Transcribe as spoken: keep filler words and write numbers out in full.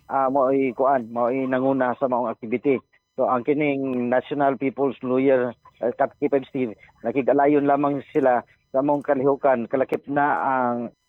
uh, mao'y kuan, mao'y nanguna sa maong activity. So ang kining National People's Lawyer uh, Cap Steve nakigalayon lamang sila sa mong kalihukan kalakip na ang